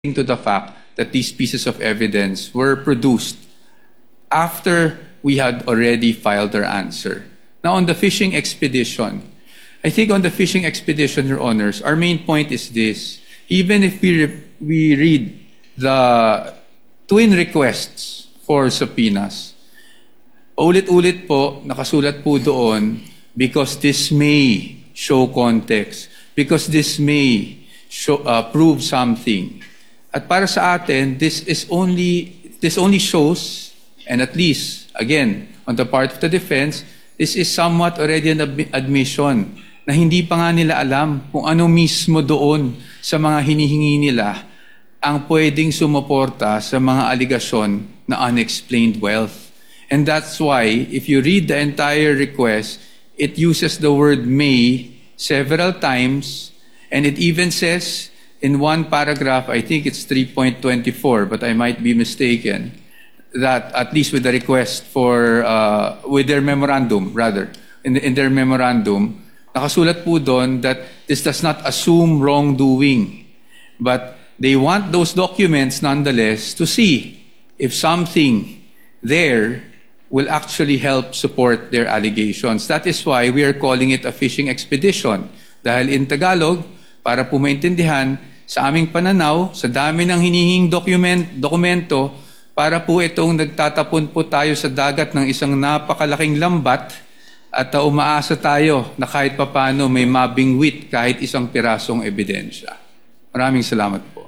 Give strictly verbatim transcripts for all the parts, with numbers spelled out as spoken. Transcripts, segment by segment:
to the fact that these pieces of evidence were produced after we had already filed our answer. Now, on the fishing expedition, I think on the fishing expedition, Your Honors, our main point is this. Even if we, re we read the twin requests for subpoenas, ulit-ulit po, nakasulat po doon, because this may show context, because this may show, uh, prove something. At para sa atin, this is only, this only shows, and at least, again, on the part of the defense, this is somewhat already an admission na hindi pa nga nila alam kung ano mismo doon sa mga hinihingi nila ang pwedeng sumuporta sa mga aligasyon na unexplained wealth. And that's why, if you read the entire request, it uses the word may several times, and it even says in one paragraph, I think it's three point two four, but I might be mistaken, that at least with the request for, uh, with their memorandum, rather, in, in their memorandum, nakasulat po doon that this does not assume wrongdoing, but they want those documents nonetheless to see if something there will actually help support their allegations. That is why we are calling it a fishing expedition. Dahil in Tagalog, para po maintindihan, sa aming pananaw, sa dami ng hinihing document, dokumento, para po itong nagtatapon po tayo sa dagat ng isang napakalaking lambat at uh, umaasa tayo na kahit papano may mabingwit kahit isang pirasong ebidensya. Maraming salamat po.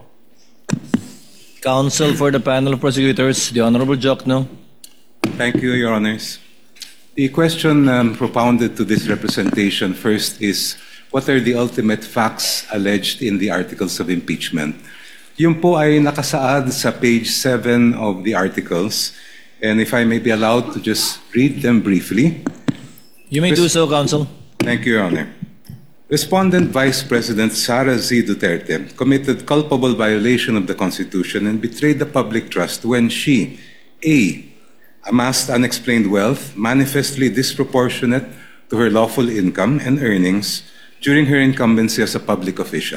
Counsel for the panel of prosecutors, the Honorable Jokno. Thank you, Your Honors. The question um, propounded to this representation first is, what are the ultimate facts alleged in the articles of impeachment? Yun po ay nakasaad sa page seven of the articles. And if I may be allowed to just read them briefly. You may Res do so, Counsel. Thank you, Your Honor. Respondent Vice President Sara Z. Duterte committed culpable violation of the Constitution and betrayed the public trust when she, A, amassed unexplained wealth manifestly disproportionate to her lawful income and earnings during her incumbency as a public official.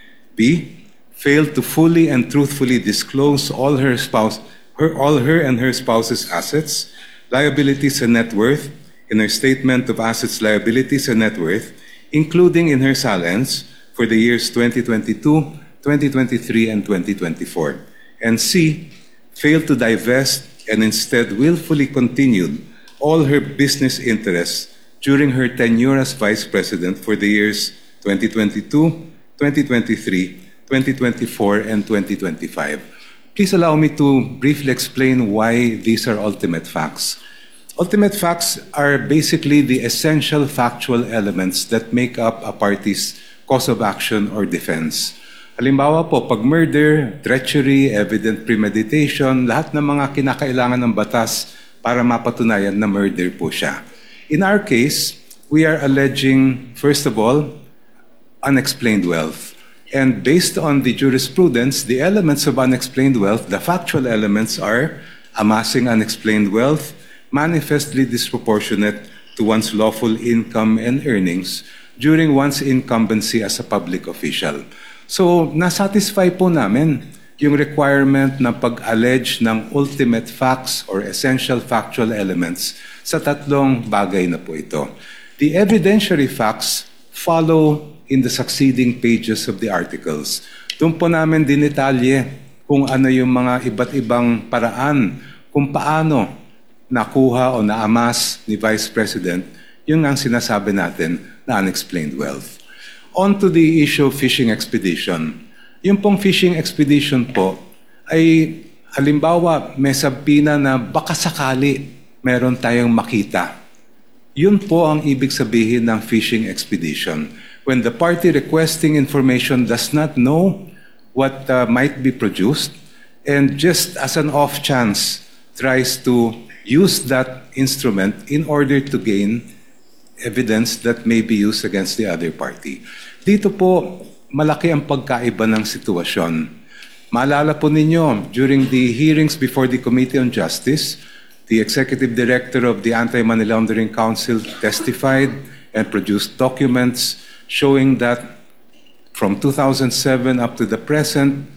B, failed to fully and truthfully disclose all her spouse, her, all her and her spouse's assets, liabilities, and net worth in her statement of assets, liabilities, and net worth, including in her salents for the years twenty twenty-two, twenty twenty-three, and twenty twenty-four. And C, failed to divest and instead willfully continued all her business interests during her tenure as Vice President for the years twenty twenty-two, twenty twenty-three, twenty twenty-four, and twenty twenty-five. Please allow me to briefly explain why these are ultimate facts. Ultimate facts are basically the essential factual elements that make up a party's cause of action or defense. Halimbawa po, pag murder, treachery, evident premeditation, lahat ng mga kinakailangan ng batas para mapatunayan na murder po siya. In our case, we are alleging, first of all, unexplained wealth. And based on the jurisprudence, the elements of unexplained wealth, the factual elements are amassing unexplained wealth, manifestly disproportionate to one's lawful income and earnings during one's incumbency as a public official. So, nasatisfy po namin yung requirement na pag-allege ng ultimate facts or essential factual elements sa tatlong bagay na po ito. The evidentiary facts follow in the succeeding pages of the articles. Doon po namin dinitalye kung ano yung mga iba't ibang paraan kung paano nakuha o naamas ni Vice President yung ang sinasabi natin na unexplained wealth. On to the issue of fishing expedition. Yung pong fishing expedition po ay halimbawa may sabpina na baka sakali meron tayong makita. Yun po ang ibig sabihin ng fishing expedition. When the party requesting information does not know what uh, might be produced and just as an off chance tries to use that instrument in order to gain evidence that may be used against the other party. Dito po, malaki ang pagkaiba ng sitwasyon. Maalala po ninyo, during the hearings before the Committee on Justice, the Executive Director of the Anti-Money Laundering Council testified and produced documents showing that from two thousand seven up to the present,